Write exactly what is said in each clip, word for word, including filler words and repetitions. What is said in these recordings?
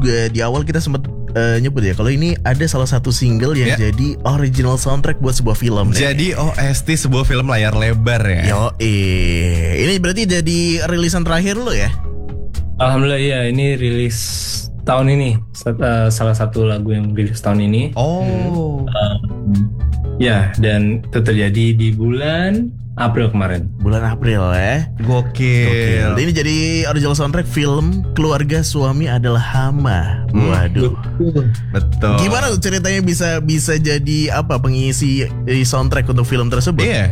juga di awal kita sempat uh, nyebut ya kalau ini ada salah satu single yang yeah. jadi original soundtrack buat sebuah film. Jadi O S T sebuah film layar lebar ya. Yo, eh. Ini berarti jadi rilisan terakhir lo ya? Alhamdulillah ya, ini rilis tahun ini. Uh, salah satu lagu yang rilis tahun ini. Oh. Uh, ya, dan itu terjadi di bulan April kemarin. Bulan April ya. Gokil. Gokil. Ini jadi original soundtrack film Keluarga Suami Adalah Hama. Waduh. Betul. Gimana tuh ceritanya bisa bisa jadi apa pengisi soundtrack untuk film tersebut? Iya.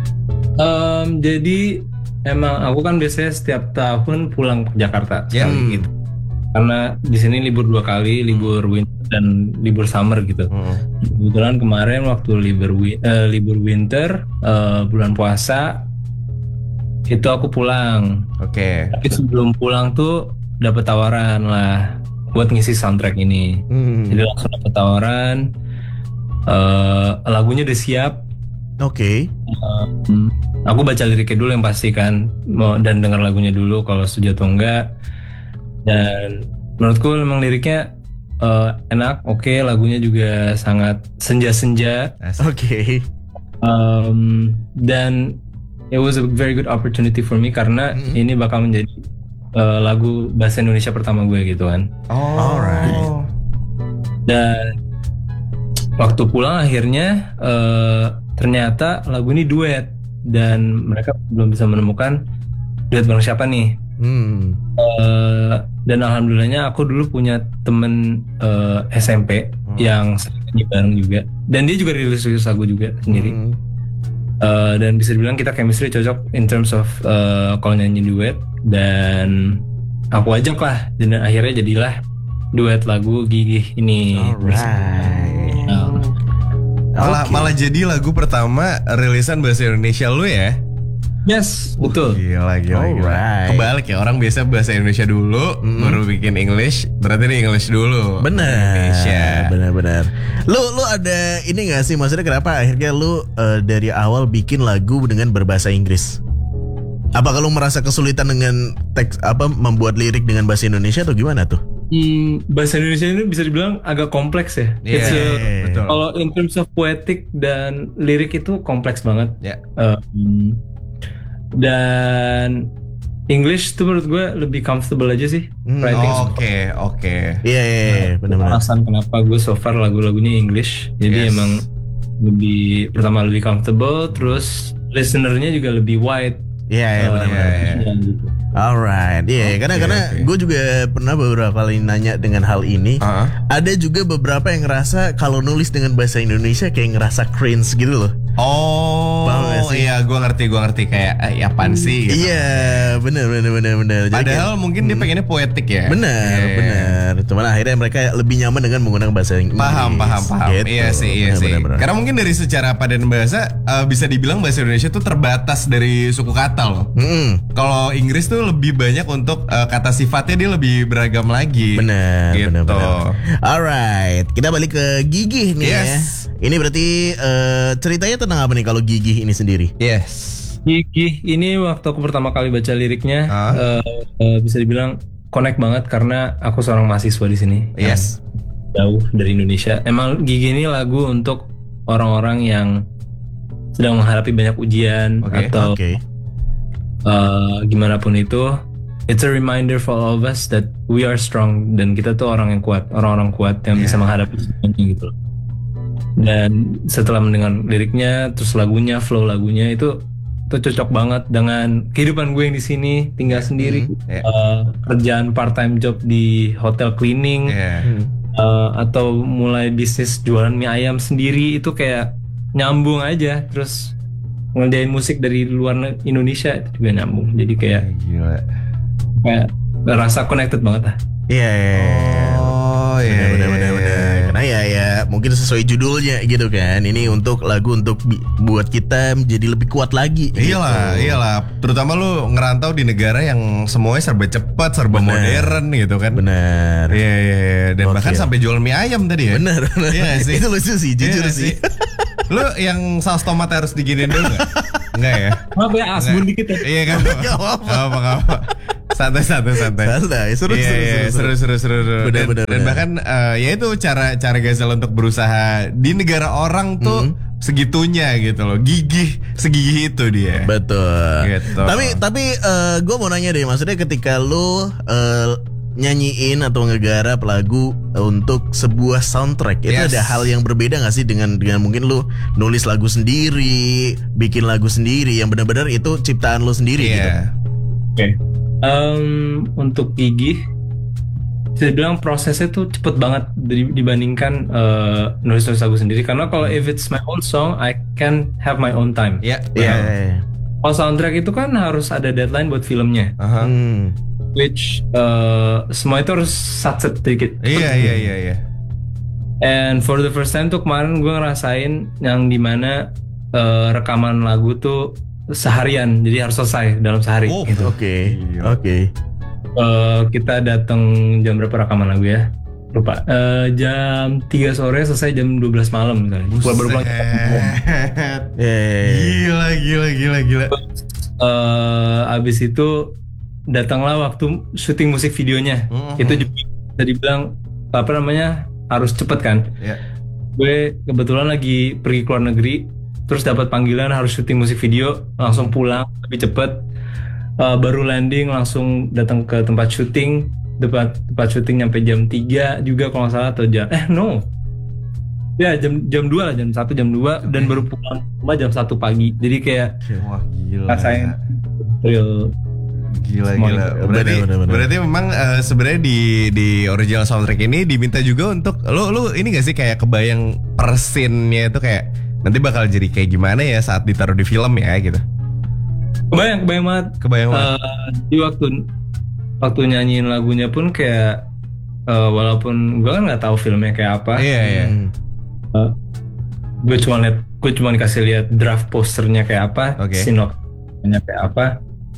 Um, jadi emang aku kan biasanya setiap tahun pulang ke Jakarta sekali Hmm. gitu. Karena di sini libur dua kali, libur winter dan libur summer gitu. Hmm. Kebetulan kemarin waktu libur wi- uh, libur winter uh, bulan puasa itu aku pulang. Oke. Tapi sebelum pulang tuh dapat tawaran lah buat ngisi soundtrack ini. Hmm. Jadi langsung dapat tawaran. Uh, lagunya udah siap. Oke. Um, aku baca liriknya dulu yang pasti kan, mau dan dengar lagunya dulu kalau setuju atau enggak. Dan menurutku memang liriknya uh, enak, oke, okay, lagunya juga sangat senja-senja. Oke. Um, dan it was a very good opportunity for me karena mm-hmm. ini bakal menjadi uh, lagu bahasa Indonesia pertama gue gitu kan. Oh. Alright. Dan waktu pulang akhirnya uh, ternyata lagu ini duet dan mereka belum bisa menemukan duet bareng siapa nih. Hmm. Uh, dan alhamdulillahnya aku dulu punya temen uh, S M P hmm. yang nyanyi bareng juga dan dia juga rilis-rilis lagu juga sendiri. Hmm. Uh, dan bisa dibilang kita chemistry cocok in terms of uh, kalau nyanyi duet dan aku ajak lah dan akhirnya jadilah duet lagu Gigih ini. Alright. Um, Malah, okay. malah jadi lagu pertama rilisan bahasa Indonesia lu ya? Yes, betul. Gila, gila, gila. Alright. Kebalik ya, orang biasa bahasa Indonesia dulu, mm. baru bikin English. Berarti ini English dulu. Benar. Indonesia. Benar-benar. Lu lu ada ini nggak sih? Maksudnya kenapa akhirnya lu uh, dari awal bikin lagu dengan berbahasa Inggris? Apa kalau merasa kesulitan dengan teks apa membuat lirik dengan bahasa Indonesia atau gimana tuh? Hmm, bahasa Indonesia ini bisa dibilang agak kompleks ya. Iya, It's a- yeah, betul. Kalau in terms of poetic dan lirik itu kompleks banget. Ya. Um, dan English tuh menurut gue lebih comfortable aja sih Hmm, writing. Oke, oke. Iya, iya, iya, benar-benar. Alasan kenapa gue so far lagu-lagunya English. Jadi Yes. emang lebih pertama lebih comfortable, terus listenernya juga lebih wide. Iya, iya, Uh, benar-benar. iya, iya. gitu. Alright, iya, yeah, Oke, karena karena oke. gue juga pernah beberapa kali nanya dengan hal ini. Uh-huh. Ada juga beberapa yang ngerasa kalau nulis dengan bahasa Indonesia kayak ngerasa cringe gitu loh. Oh, Paham gak sih? iya, gue ngerti, gue ngerti kayak eh, apaan sih? Gitu. Iya, benar, benar, benar, benar. Jadi Padahal kayak- mungkin dia pengennya poetik ya. benar, Iya. benar. Cuman akhirnya mereka lebih nyaman dengan menggunakan bahasa Inggris. Paham, paham, paham. Gitu. Iya sih, iya Benar, sih. benar, benar. Karena mungkin dari secara padan bahasa uh, bisa dibilang bahasa Indonesia tuh terbatas dari suku kata loh. Mm-mm. Kalau Inggris tuh lebih banyak untuk uh, kata sifatnya dia lebih beragam lagi. Benar, Gitu. benar, benar. Alright, kita balik ke Gigih nih Yes. ya. Ini berarti eh, ceritanya tentang apa nih kalau Gigih ini sendiri? Yes. Gigih ini waktu aku pertama kali baca liriknya Ah. eh, eh, bisa dibilang connect banget karena aku seorang mahasiswa di sini. Yes. Jauh dari Indonesia. Emang Gigih ini lagu untuk orang-orang yang sedang menghadapi banyak ujian Oke, atau Oke. uh, gimana pun itu. It's a reminder for all of us that we are strong dan kita tuh orang yang kuat, orang-orang kuat yang bisa Yeah. menghadapi semuanya gitu loh. Dan setelah mendengar liriknya, terus lagunya, flow lagunya itu itu cocok banget dengan kehidupan gue yang di sini tinggal sendiri, yeah. uh, kerjaan part time job di hotel cleaning, Iya. uh, atau mulai bisnis jualan mie ayam sendiri itu kayak nyambung aja. Terus ngerjain musik dari luar ne- Indonesia itu juga nyambung. Jadi kayak Gila. kayak rasa connected banget lah. Iya, iya, iya. Oh iya, Benar, iya, benar, iya. benar. Karena ya, ya mungkin sesuai judulnya gitu kan. Ini untuk lagu untuk bi- buat kita menjadi lebih kuat lagi. Iyalah, gitu. iyalah. Terutama lu ngerantau di negara yang semuanya serba cepat, serba Benar. modern gitu kan. Benar. Iya, iya, iya. Dan Gokil. bahkan sampai jual mie ayam tadi ya. Benar, benar. Iya sih. Itu lucu sih, jujur Iya sih. Lu yang saus tomat harus diginiin dulu gak? Enggak ya? Maaf ya, asbun Enggak. dikit ya. Iya kan? Gak apa-apa. Gak apa, gak apa. santai santai santai. Santai, seru, Iya, seru, iya, seru, seru seru seru seru. Benar, Dan, benar, dan benar. bahkan eh, ya itu cara cara Ghazal untuk berusaha di negara orang tuh segitunya gitu loh, gigih segigih itu dia. Betul. Gitu. Tapi tapi gue mau nanya deh, maksudnya ketika lu eh, nyanyiin atau ngegarap lagu untuk sebuah soundtrack, itu Yes. ada hal yang berbeda gak sih dengan dengan mungkin lu nulis lagu sendiri, bikin lagu sendiri yang benar-benar itu ciptaan lu sendiri gitu. Iya. Oke. Em, untuk gigih, saya bilang prosesnya tuh cepet banget di- dibandingkan eh, nulis-nulis lagu sendiri. Karena kalau if it's my own song, I can have my own time. Iya. Iya. Kalau soundtrack itu kan harus ada deadline buat filmnya, Aha. Hmm. which eh, semua itu harus satset dikit. Iya iya iya iya. And for the first time tuh kemarin gue ngerasain yang dimana eh, rekaman lagu tuh seharian, jadi harus selesai dalam sehari. Oh, gitu. Oke. Gila. Oke. Eh, kita datang jam berapa rekaman lagu ya? Lupa. Eh, jam tiga sore, selesai jam dua belas malam misalnya. Gua baru pulang. Buset. Eh. Gila gila gila gila. Eh, abis itu datanglah waktu syuting musik videonya. Mhm. Itu juga bisa dibilang apa namanya harus cepet kan. Iya. Gue kebetulan lagi pergi ke luar negeri, terus dapat panggilan harus syuting musik video, langsung pulang lebih cepet. Uh, baru landing langsung datang ke tempat syuting, tempat tempat syuting nyampe jam tiga juga kalau nggak salah, atau jam eh no ya jam jam dua lah, jam satu jam dua, dan baru pulang rumah jam satu pagi. Jadi kayak Wah gila. rasain real. Gila Semua gila. itu. Berarti Bener, bener, bener. berarti memang eh, sebenarnya di di original soundtrack ini diminta juga untuk lu lu ini gak sih kayak kebayang persinnya itu kayak nanti bakal jadi kayak gimana ya saat ditaruh di film ya gitu. Kebayang, kebayang banget. Kebayang banget. Eh, di waktu waktu nyanyiin lagunya pun kayak eh, walaupun gue kan nggak tahu filmnya kayak apa, Iya iya. Hmm. gue cuma lihat gue cuma dikasih lihat draft posternya kayak apa, Oke. sinopsisnya kayak apa.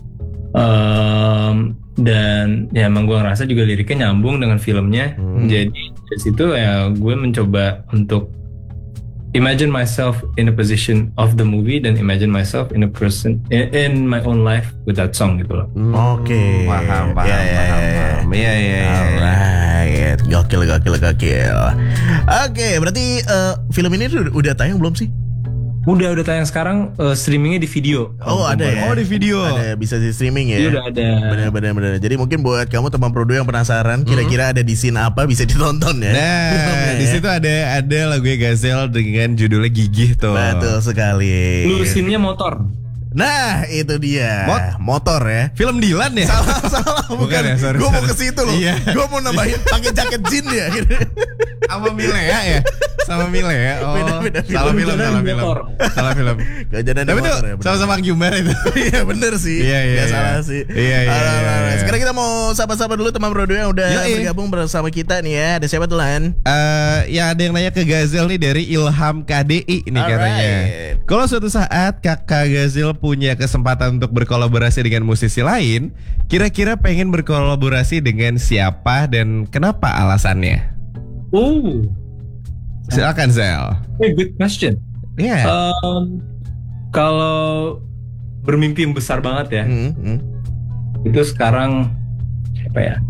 Em, dan ya emang gue ngerasa juga liriknya nyambung dengan filmnya. Hmm. Jadi dari situ ya gue mencoba untuk imagine myself in a position of the movie dan imagine myself in a person in, in my own life with that song gitu loh. Oke. Paham paham Ya, ya, paham. ya, ya. paham. Iya iya iya. Alright, gokil gokil gokil. Oke, berarti eh, film ini udah, udah tayang belum sih? Udah udah tayang sekarang, eh, streamingnya di video. Oh, ada ya. Oh, di video. Ada, bisa di streaming ya. Iya, udah ada. Bener bener bener. Jadi mungkin buat kamu teman Prodo yang penasaran, kira-kira ada di scene apa bisa ditonton ya. Nah, Filmnya di ya. situ ada ada lagunya Ghazal dengan judulnya Gigih tuh. Betul sekali. Lu scene-nya motor. Nah, itu dia. Mot- Motor ya. Film Dilan ya? Salah salah bukan. Bukan ya, sorry, Gue mau sorry. ke situ loh. Iya. Gue mau nambahin pakai jaket jin ya. Sama Milea ya? Sama Milea. Oh, Beda-beda film. salah film, salah film. Motor. Salah film. Kejadan Tapi motor tuh ya. bener. sama-sama Gyumar itu. Iya bener sih. Iya, iya, Gak iya. salah sih. Iya, iya, Alright, iya, alright. iya. Sekarang kita mau sapa-sapa dulu teman Prodo yang udah Yoi. bergabung bersama kita nih ya. Ada siapa tuh Lan? Eh, ya ada yang nanya ke Ghazal nih dari Ilham K D I nih katanya. Alright. Kalau suatu saat kakak Ghazal punya kesempatan untuk berkolaborasi dengan musisi lain, kira-kira pengen berkolaborasi dengan siapa dan kenapa alasannya? Oh, Silakan Zal. hey, good question. Iya. Um, kalau bermimpi yang besar banget ya, Hmm, hmm. itu sekarang apa ya?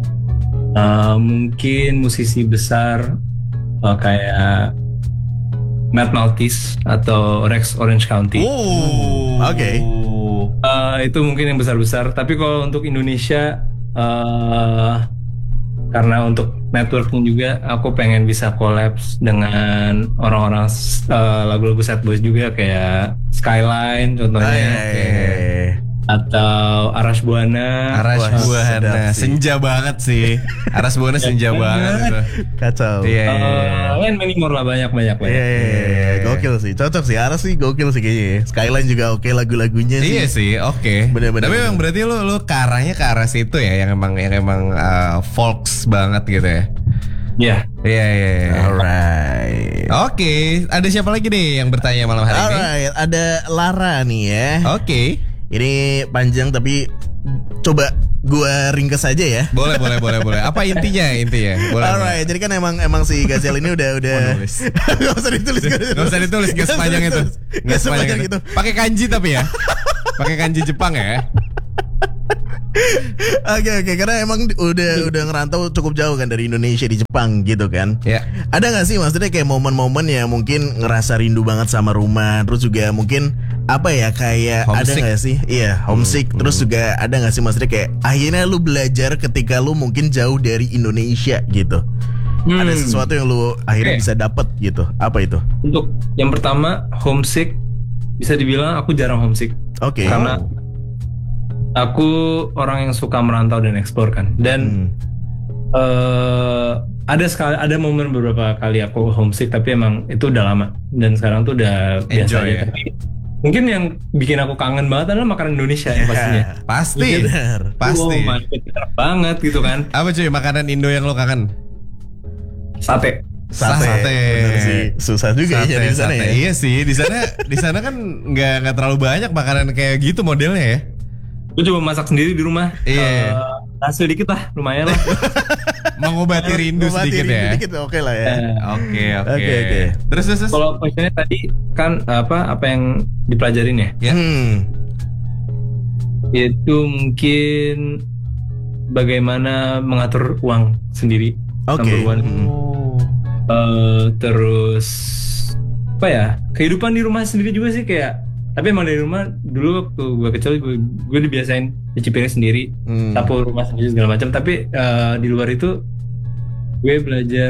Uh, mungkin musisi besar uh, kayak Matt Maltese atau Rex Orange County. Oh, Oke. Uh, itu mungkin yang besar-besar. Tapi kalau untuk Indonesia, uh, karena untuk networking juga, aku pengen bisa collabs dengan orang-orang uh, lagu-lagu Sad Boys juga kayak Skyline contohnya, Ah, iya, iya, iya. atau Aras Buana. Aras Wah, sedap Buana sih. senja banget sih. Aras Buana senja banget itu. Kacau. Iya. iya, iya. Uh, lain many more lah, banyak banyak banyak. Iya, iya, iya, gokil sih, cocok sih. Aras sih gokil sih kayaknya. ya. Skyline juga oke lagu-lagunya sih. Iya sih, oke. Bener-bener. Tapi memang berarti lu lu ke arahnya ke arah situ ya, yang emang yang emang uh, folks banget gitu ya. Ya. Iya iya. iya. Alright. Oke, ada siapa lagi nih yang bertanya malam hari ini? Alright, ada Lara nih ya. Oke, Ini panjang tapi coba gua ringkes aja ya. boleh boleh boleh boleh. Apa intinya intinya? Boleh. Alright, jadi kan emang emang si Ghazal ini udah udah Oh, nulis. Gak usah ditulis, Gak usah ditulis, gak sepanjang itu. Gak sepanjang itu. Pakai kanji tapi ya. Pakai kanji Jepang ya. Oke oke karena emang udah udah ngerantau cukup jauh kan dari Indonesia di Jepang gitu kan. Ya. Ada gak sih maksudnya kayak momen-momen yang mungkin ngerasa rindu banget sama rumah, terus juga mungkin apa ya kayak Homesick. ada gak sih? Iya homesick. Hmm, Terus hmm. juga ada gak sih maksudnya kayak akhirnya lu belajar ketika lu mungkin jauh dari Indonesia gitu. Hmm. Ada sesuatu yang lu akhirnya Oke. bisa dapet gitu. Apa itu? Untuk yang pertama homesick, bisa dibilang aku jarang homesick Oke. karena aku orang yang suka merantau dan eksplor kan. Dan Hmm. eh ada sekali ada momen beberapa kali aku homesick tapi emang itu udah lama dan sekarang tuh udah biasa Enjoy, aja. ya? Tapi mungkin yang bikin aku kangen banget adalah makanan Indonesia yang pastinya. Pasti. Bener. Pasti. Oh my God, enak banget gitu kan. Apa cuy makanan Indo yang lo kangen? Sate. Sate. Sate. Bener sih. Susah juga ya di sana sate. ya. Iya sih, di sana di sana kan nggak nggak terlalu banyak makanan kayak gitu modelnya ya. Gue coba masak sendiri di rumah. Iya. Eh, hasil dikit lah, lumayan lah. Mengobati rindu Mengobati sedikit rindu ya. dikit, oke lah ya. Eh, Oke oke. Oke, oke. Terus terus. terus? Kalau questionnya tadi kan apa apa yang dipelajarin ya? Ya. Hmm. Itu mungkin bagaimana mengatur uang sendiri. Oke. Number one. Hmm. Eh, terus apa ya? Kehidupan di rumah sendiri juga sih kayak. Tapi emang dari rumah dulu waktu gue kecil gue gue dibiasain cuci piring sendiri, Hmm. sapu rumah sendiri segala macam. Tapi eh, di luar itu gue belajar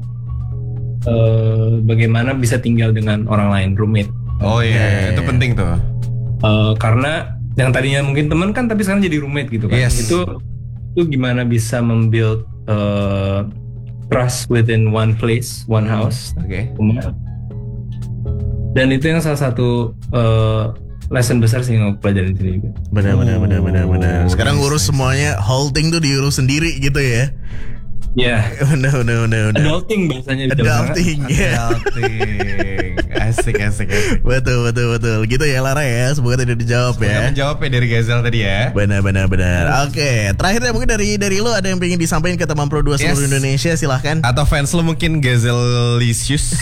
eh, bagaimana bisa tinggal dengan orang lain, roommate. Oh iya, Oke. itu penting tuh. Eh, karena yang tadinya mungkin teman kan tapi sekarang jadi roommate gitu kan. Yes. Itu itu gimana bisa membuild eh, trust within one place, one house, Oke. rumah. Dan itu yang salah satu eh, lesson besar sih yang aku pelajarin sendiri juga. Benar benar benar benar benar. Oh, Sekarang nice, ngurus nice. semuanya holding tuh diurus sendiri gitu ya. Ya, Benar benar benar benar. adulting bahasanya di dalam sana. Adulting ya. Adulting. Asik asik asik. Betul betul betul. Gitu ya Lara ya. Semoga tidak dijawab Semoga ya. menjawab ya dari Gazel tadi ya. Benar benar benar. Oke, terakhir ya mungkin dari dari lu ada yang pengen disampaikan ke teman Pro dua seluruh Yes. Indonesia silahkan. Atau fans lo mungkin Gazelicious.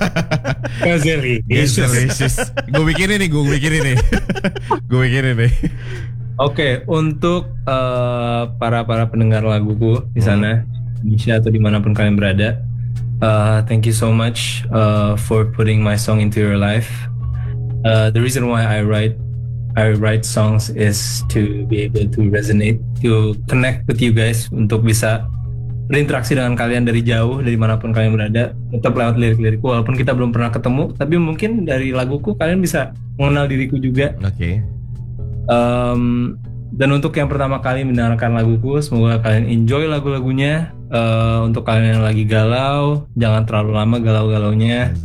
Gazeli. Gazelicious. Gue bikin ini, gue bikin ini. Gue bikin ini. Oke, untuk eh, para para pendengar laguku di sana, Indonesia atau dimanapun kalian berada, uh, thank you so much uh, for putting my song into your life. Uh, the reason why I write I write songs is to be able to resonate, to connect with you guys, untuk bisa berinteraksi dengan kalian dari jauh, dari manapun kalian berada, tetap lewat lirik-lirikku. Walaupun kita belum pernah ketemu, tapi mungkin dari laguku kalian bisa mengenal diriku juga. Oke. Um, dan untuk yang pertama kali mendengarkan laguku, semoga kalian enjoy lagu-lagunya. Uh, untuk kalian yang lagi galau, jangan terlalu lama galau-galaunya.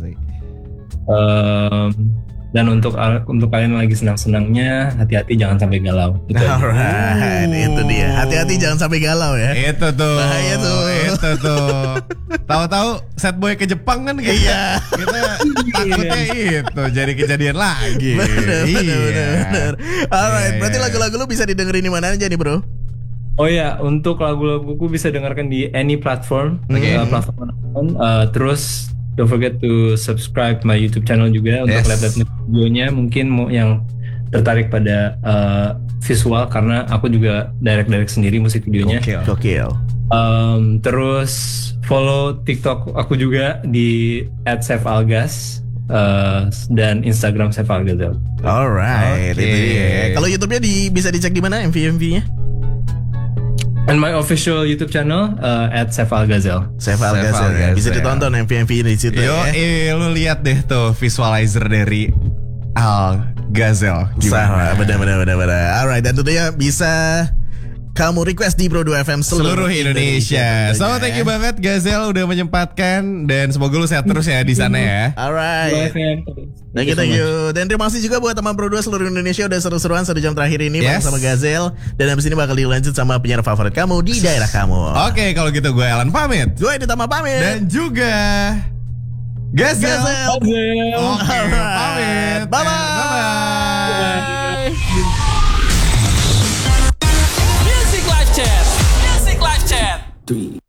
Um, dan untuk untuk kalian yang lagi senang-senangnya, hati-hati jangan sampai galau. Gitu aja. Alright, itu dia. Hati-hati jangan sampai galau ya. Itu tuh. Bahaya tuh. Itu tuh. Tahu-tahu set boy ke Jepang kan kayak Iya. kita takutnya itu jadi kejadian lagi. Bener, Iya. bener, bener, bener. Alright, Iya, berarti iya. lagu-lagu lu bisa didengerin di mana aja nih bro? Oh ya, untuk lagu-laguku bisa dengarkan di any platform, Oke. uh, platform manapun. Uh, terus don't forget to subscribe my YouTube channel juga untuk Yes. lihat-lihat videonya. Mungkin mau yang tertarik pada uh, visual karena aku juga direct-direct sendiri musik videonya. Gokil. Gokil. Um, terus follow TikTok aku juga di at sefalgas uh, dan Instagram sefalgazel. Alright, Oke. itu dia. Kalau YouTube-nya di, bisa dicek di mana M V M V-nya? And my official YouTube channel uh, at sefalgazel. Chef Chef Algazel ya. Algazel. Bisa ditonton M V M V di situ Yo, ya. eh, lu lihat deh tuh visualizer dari Al Gazel. Sama, benar benar benar benar. Alright, dan tentunya bisa kamu request di Pro dua F M Seluruh Indonesia. So thank you banget Gazel udah menyempatkan dan semoga lu sehat terus ya di sana ya. Alright. Thank you, thank you. Dan terima kasih juga buat teman Pro dua seluruh Indonesia udah seru-seruan satu jam terakhir ini bareng Yes. sama Gazel. Dan habis ini bakal dilanjut sama penyiar favorit kamu di daerah kamu. Oke, kalau gitu gue Alan pamit Gue Ditama pamit. dan juga Gazel. Gazel. Oke, Alright. pamit. Bye-bye. Bye-bye. Music Live Chat. Music Live Chat. Three,